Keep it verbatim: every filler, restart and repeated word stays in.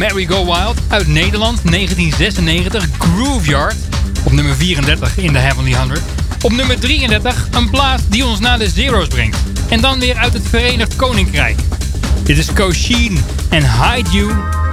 Merry Go Wild uit Nederland, negentien zesennegentig. Grooveyard op nummer vierendertig in de Heavenly honderd. Op nummer drieëndertig een plaat die ons naar de Zero's brengt. En dan weer uit het Verenigd Koninkrijk. Dit is Kosheen en Hide You